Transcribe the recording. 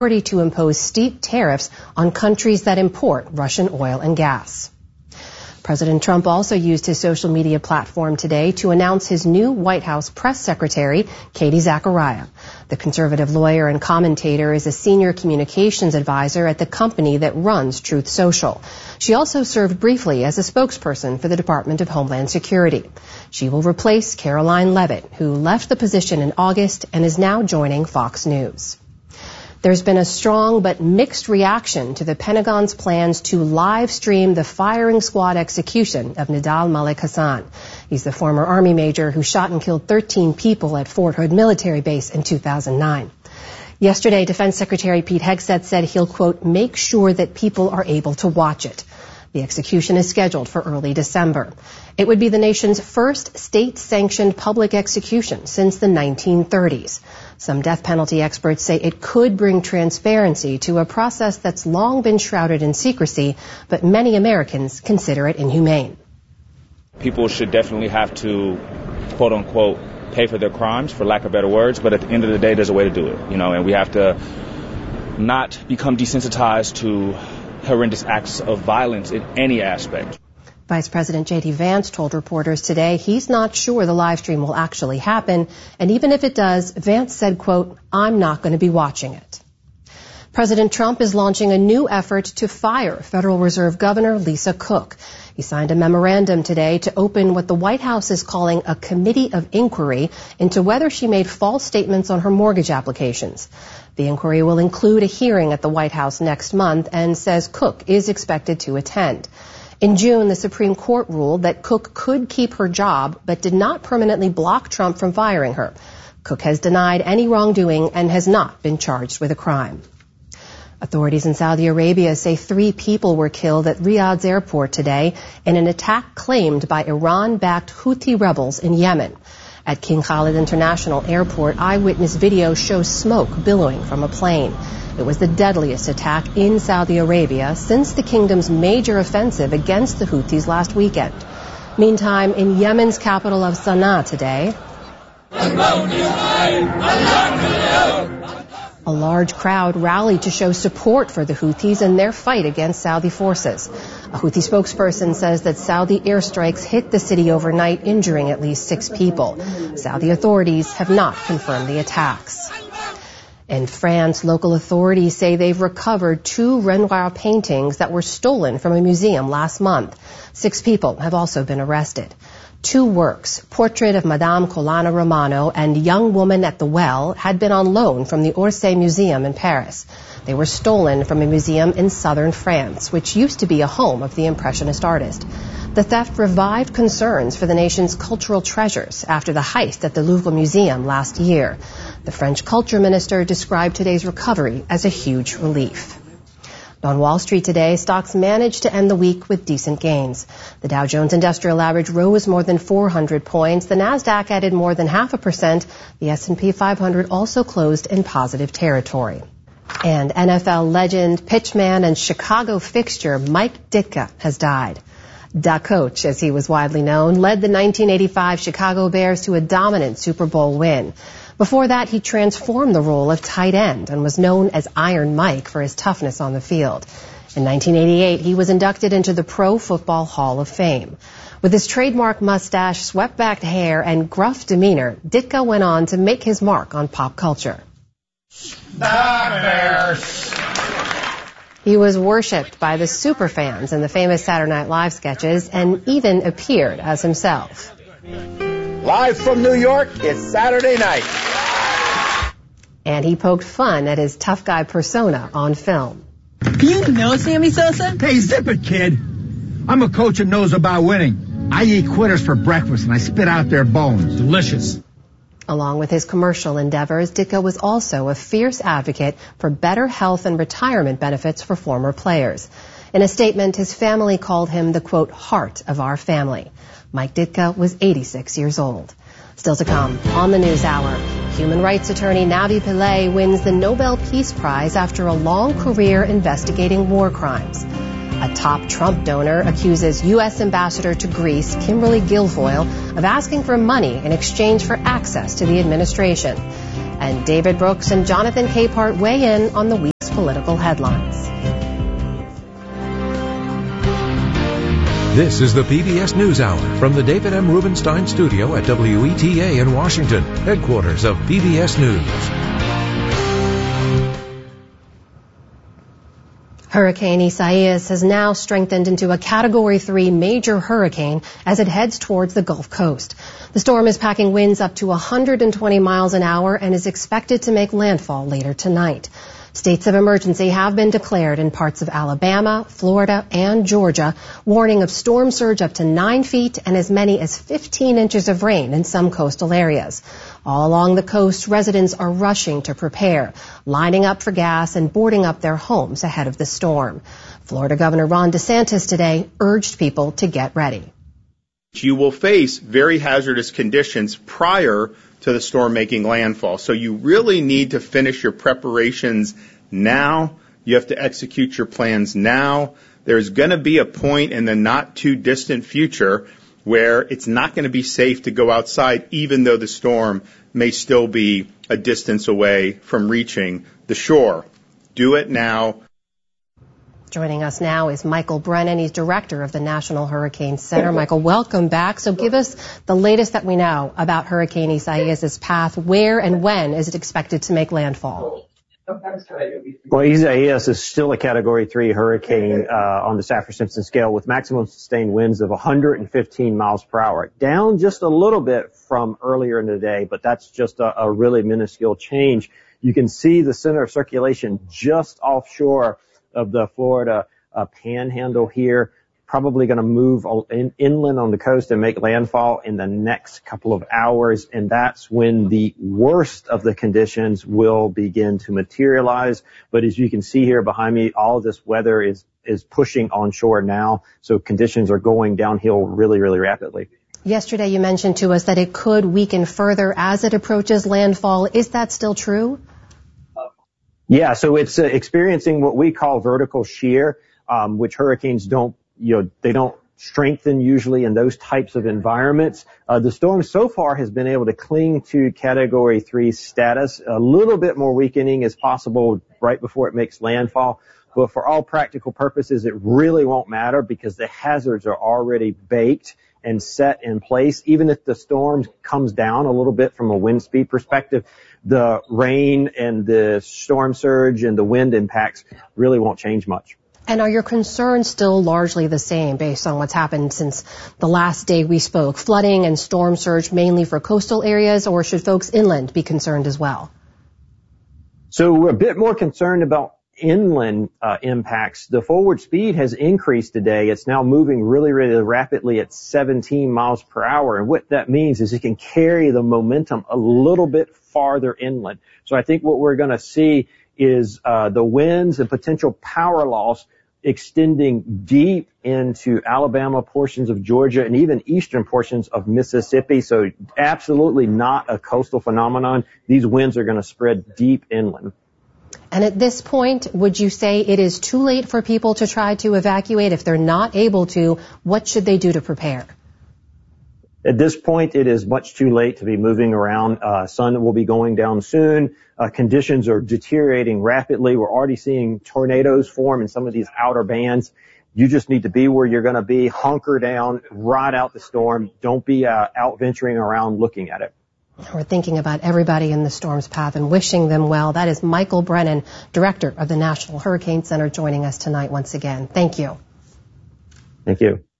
to impose steep tariffs on countries that import Russian oil and gas. President Trump also used his social media platform today to announce his new White House press secretary, Katie Zachariah. The conservative lawyer and commentator is a senior communications advisor at the company that runs Truth Social. She also served briefly as a spokesperson for the Department of Homeland Security. She will replace Caroline Leavitt, who left the position in August and is now joining Fox News. There's been a strong but mixed reaction to the Pentagon's plans to live stream the firing squad execution of Nidal Malik Hasan. He's the former Army major who shot and killed 13 people at Fort Hood military base in 2009. Yesterday, Defense Secretary Pete Hegseth said he'll, quote, make sure that people are able to watch it. The execution is scheduled for early December. It would be the nation's first state-sanctioned public execution since the 1930s. Some death penalty experts say it could bring transparency to a process that's long been shrouded in secrecy, but many Americans consider it inhumane. People should definitely have to, quote-unquote, pay for their crimes, for lack of better words, but at the end of the day, there's a way to do it, and we have to not become desensitized to horrendous acts of violence in any aspect. Vice President J.D. Vance told reporters today he's not sure the live stream will actually happen, and even if it does, Vance said, quote, I'm not going to be watching it. President Trump is launching a new effort to fire Federal Reserve Governor Lisa Cook. He signed a memorandum today to open what the White House is calling a committee of inquiry into whether she made false statements on her mortgage applications. The inquiry will include a hearing at the White House next month and says Cook is expected to attend. In June, the Supreme Court ruled that Cook could keep her job but did not permanently block Trump from firing her. Cook has denied any wrongdoing and has not been charged with a crime. Authorities in Saudi Arabia say 3 people were killed at Riyadh's airport today in an attack claimed by Iran-backed Houthi rebels in Yemen. At King Khalid International Airport, eyewitness video shows smoke billowing from a plane. It was the deadliest attack in Saudi Arabia since the kingdom's major offensive against the Houthis last weekend. Meantime, in Yemen's capital of Sana'a today, a large crowd rallied to show support for the Houthis in their fight against Saudi forces. A Houthi spokesperson says that Saudi airstrikes hit the city overnight, injuring at least 6 people. Saudi authorities have not confirmed the attacks. In France, local authorities say they've recovered 2 Renoir paintings that were stolen from a museum last month. 6 people have also been arrested. 2 works, Portrait of Madame Colonna Romano and Young Woman at the Well, had been on loan from the Orsay Museum in Paris. They were stolen from a museum in southern France, which used to be a home of the Impressionist artist. The theft revived concerns for the nation's cultural treasures after the heist at the Louvre Museum last year. The French culture minister described today's recovery as a huge relief. On Wall Street today, stocks managed to end the week with decent gains. The Dow Jones Industrial Average rose more than 400 points. The Nasdaq added more than 0.5%. The S&P 500 also closed in positive territory. And NFL legend, pitchman, and Chicago fixture Mike Ditka has died. Da Coach, as he was widely known, led the 1985 Chicago Bears to a dominant Super Bowl win. Before that, he transformed the role of tight end and was known as Iron Mike for his toughness on the field. In 1988, he was inducted into the Pro Football Hall of Fame. With his trademark mustache, swept-back hair, and gruff demeanor, Ditka went on to make his mark on pop culture. The Bears! He was worshipped by the superfans in the famous Saturday Night Live sketches and even appeared as himself. Live from New York, it's Saturday night. And he poked fun at his tough guy persona on film. You know Sammy Sosa? Hey, zip it, kid. I'm a coach that knows about winning. I eat quitters for breakfast and I spit out their bones. Delicious. Along with his commercial endeavors, Ditka was also a fierce advocate for better health and retirement benefits for former players. In a statement, his family called him the, quote, heart of our family. Mike Ditka was 86 years old. Still to come on the News Hour, human rights attorney Navi Pillay wins the Nobel Peace Prize after a long career investigating war crimes. A top Trump donor accuses U.S. Ambassador to Greece, Kimberly Guilfoyle, of asking for money in exchange for access to the administration. And David Brooks and Jonathan Capehart weigh in on the week. political headlines. This is the PBS NewsHour from the David M. Rubenstein studio at WETA in Washington, headquarters of PBS News. Hurricane Isaias has now strengthened into a Category 3 major hurricane as it heads towards the Gulf Coast. The storm is packing winds up to 120 miles an hour and is expected to make landfall later tonight. States of emergency have been declared in parts of Alabama, Florida, and Georgia, warning of storm surge up to 9 feet and as many as 15 inches of rain in some coastal areas. All along the coast, residents are rushing to prepare, lining up for gas and boarding up their homes ahead of the storm. Florida Governor Ron DeSantis today urged people to get ready. You will face very hazardous conditions prior to the storm making landfall. So you really need to finish your preparations now. You have to execute your plans now. There's going to be a point in the not too distant future where it's not going to be safe to go outside, even though the storm may still be a distance away from reaching the shore. Do it now. Joining us now is Michael Brennan. He's director of the National Hurricane Center. Michael, welcome back. So give us the latest that we know about Hurricane Isaias' path. Where and when is it expected to make landfall? Well, Isaias is still a Category 3 hurricane on the Saffir-Simpson scale with maximum sustained winds of 115 miles per hour. Down just a little bit from earlier in the day, but that's just a really minuscule change. You can see the center of circulation just offshore of the Florida panhandle here, probably going to move inland on the coast and make landfall in the next couple of hours, and that's when the worst of the conditions will begin to materialize. But as you can see here behind me, all of this weather is pushing onshore now, so conditions are going downhill really, really rapidly. Yesterday you mentioned to us that it could weaken further as it approaches landfall. Is that still true? Yeah, so it's experiencing what we call vertical shear, which hurricanes don't strengthen usually in those types of environments. The storm so far has been able to cling to Category 3 status. A little bit more weakening is possible right before it makes landfall. But for all practical purposes, it really won't matter because the hazards are already baked and set in place. Even if the storm comes down a little bit from a wind speed perspective, the rain and the storm surge and the wind impacts really won't change much. And are your concerns still largely the same based on what's happened since the last day we spoke? Flooding and storm surge mainly for coastal areas, or should folks inland be concerned as well? So we're a bit more concerned about inland impacts. The forward speed has increased today. It's now moving really, really rapidly at 17 miles per hour. And what that means is it can carry the momentum a little bit farther inland. So I think what we're going to see is the winds and potential power loss extending deep into Alabama, portions of Georgia, and even eastern portions of Mississippi. So absolutely not a coastal phenomenon. These winds are going to spread deep inland. And at this point, would you say it is too late for people to try to evacuate? If they're not able to, what should they do to prepare? At this point, it is much too late to be moving around. Sun will be going down soon. Conditions are deteriorating rapidly. We're already seeing tornadoes form in some of these outer bands. You just need to be where you're going to be, hunker down, ride out the storm. Don't be out venturing around looking at it. We're thinking about everybody in the storm's path and wishing them well. That is Michael Brennan, director of the National Hurricane Center, joining us tonight once again. Thank you. Thank you.